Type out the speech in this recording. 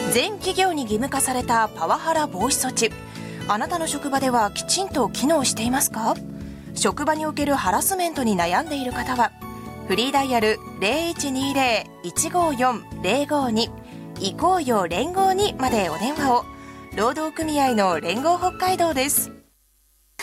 全企業に義務化されたパワハラ防止措置、あなたの職場ではきちんと機能していますか？職場におけるハラスメントに悩んでいる方はフリーダイヤル 0120-154-052 行こうよ連合にまでお電話を。労働組合の連合北海道です。